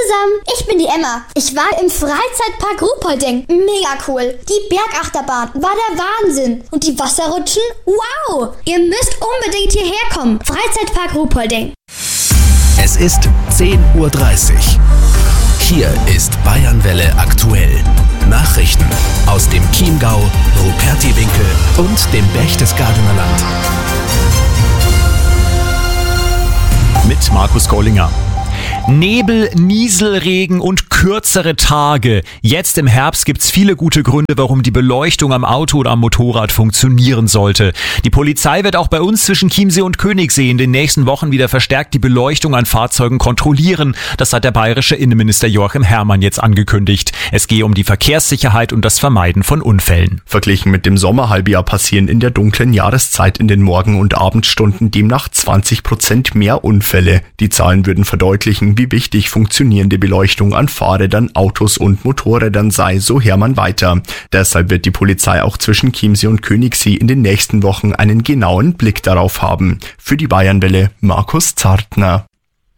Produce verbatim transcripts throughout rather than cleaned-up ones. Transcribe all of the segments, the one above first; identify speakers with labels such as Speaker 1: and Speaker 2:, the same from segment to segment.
Speaker 1: zusammen, ich bin die Emma. Ich war im Freizeitpark Ruhpolding. Mega cool. Die Bergachterbahn war der Wahnsinn. Und die Wasserrutschen? Wow! Ihr müsst unbedingt hierher kommen. Freizeitpark Ruhpolding.
Speaker 2: Es ist zehn Uhr dreißig. Hier ist Bayernwelle aktuell. Nachrichten aus dem Chiemgau, Rupertiwinkel und dem Berchtesgadener Land. Mit Markus Kohlinger. Nebel, Nieselregen und kürzere Tage. Jetzt im Herbst gibt's viele gute Gründe, warum die Beleuchtung am Auto oder am Motorrad funktionieren sollte. Die Polizei wird auch bei uns zwischen Chiemsee und Königssee in den nächsten Wochen wieder verstärkt die Beleuchtung an Fahrzeugen kontrollieren. Das hat der bayerische Innenminister Joachim Herrmann jetzt angekündigt. Es gehe um die Verkehrssicherheit und das Vermeiden von Unfällen.
Speaker 3: Verglichen mit dem Sommerhalbjahr passieren in der dunklen Jahreszeit in den Morgen- und Abendstunden demnach zwanzig Prozent mehr Unfälle. Die Zahlen würden verdeutlichen, wie wichtig funktionierende Beleuchtung an Fahrrädern, Autos und Motorrädern sei, so Herrmann weiter. Deshalb wird die Polizei auch zwischen Chiemsee und Königssee in den nächsten Wochen einen genauen Blick darauf haben. Für die Bayernwelle Markus Zartner.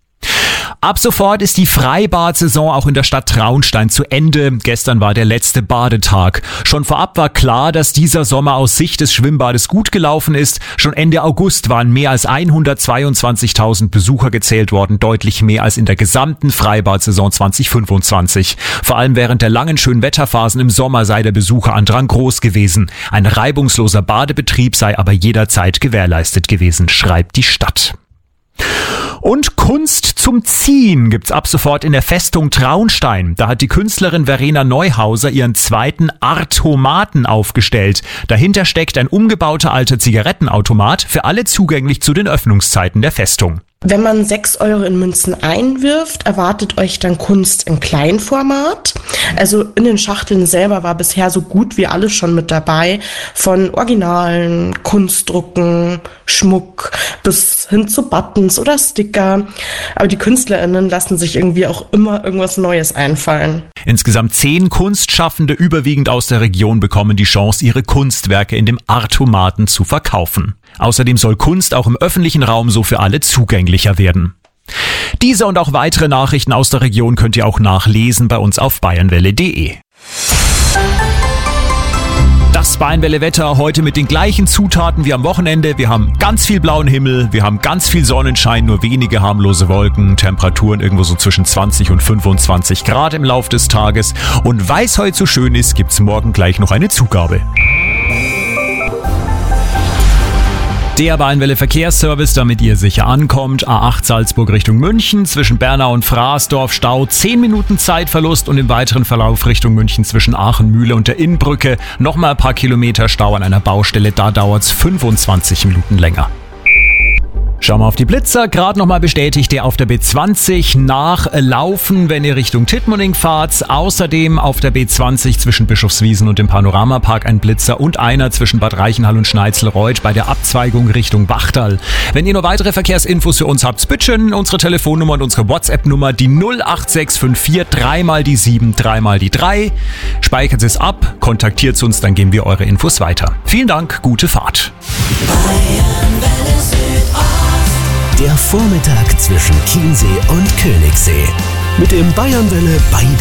Speaker 4: Ab sofort ist die Freibad-Saison auch in der Stadt Traunstein zu Ende. Gestern war der letzte Badetag. Schon vorab war klar, dass dieser Sommer aus Sicht des Schwimmbades gut gelaufen ist. Schon Ende August waren mehr als hundertzweiundzwanzigtausend Besucher gezählt worden, deutlich mehr als in der gesamten Freibad-Saison zwanzig fünfundzwanzig. Vor allem während der langen schönen Wetterphasen im Sommer sei der Besucherandrang groß gewesen. Ein reibungsloser Badebetrieb sei aber jederzeit gewährleistet gewesen, schreibt die Stadt. Und Kunst zum Ziehen gibt's ab sofort in der Festung Traunstein. Da hat die Künstlerin Verena Neuhauser ihren zweiten Artomaten aufgestellt. Dahinter steckt ein umgebauter alter Zigarettenautomat, für alle zugänglich zu den Öffnungszeiten der Festung.
Speaker 5: Wenn man sechs Euro in Münzen einwirft, erwartet euch dann Kunst im Kleinformat. Also in den Schachteln selber war bisher so gut wie alles schon mit dabei. Von Originalen, Kunstdrucken, Schmuck bis hin zu Buttons oder Sticker. Aber die KünstlerInnen lassen sich irgendwie auch immer irgendwas Neues einfallen.
Speaker 4: Insgesamt zehn Kunstschaffende, überwiegend aus der Region, bekommen die Chance, ihre Kunstwerke in dem Artomaten zu verkaufen. Außerdem soll Kunst auch im öffentlichen Raum so für alle zugänglicher werden. Diese und auch weitere Nachrichten aus der Region könnt ihr auch nachlesen bei uns auf bayernwelle punkt de. Das Bayernwelle-Wetter heute mit den gleichen Zutaten wie am Wochenende. Wir haben ganz viel blauen Himmel, wir haben ganz viel Sonnenschein, nur wenige harmlose Wolken, Temperaturen irgendwo so zwischen zwanzig und fünfundzwanzig Grad im Lauf des Tages. Und weil es heute so schön ist, gibt's morgen gleich noch eine Zugabe. Der Bayernwelle Verkehrsservice, damit ihr sicher ankommt. A acht Salzburg Richtung München, zwischen Bernau und Fraßdorf Stau, zehn Minuten Zeitverlust und im weiteren Verlauf Richtung München zwischen Aachen-Mühle und der Innbrücke nochmal ein paar Kilometer Stau an einer Baustelle, da dauert's fünfundzwanzig Minuten länger. Schauen wir auf die Blitzer, gerade nochmal bestätigt der auf der B zwanzig nachlaufen, wenn ihr Richtung Tittmoning fahrt. Außerdem auf der B zwanzig zwischen Bischofswiesen und dem Panoramapark ein Blitzer und einer zwischen Bad Reichenhall und Schneizelreuth bei der Abzweigung Richtung Wachtal. Wenn ihr noch weitere Verkehrsinfos für uns habt, bitteschön unsere Telefonnummer und unsere WhatsApp-Nummer, die null acht sechs fünf vier, dreimal die sieben, dreimal die drei. Speichert es ab, kontaktiert uns, dann geben wir eure Infos weiter. Vielen Dank, gute Fahrt.
Speaker 2: Der Vormittag zwischen Chiemsee und Königssee. Mit dem Bayernwelle bei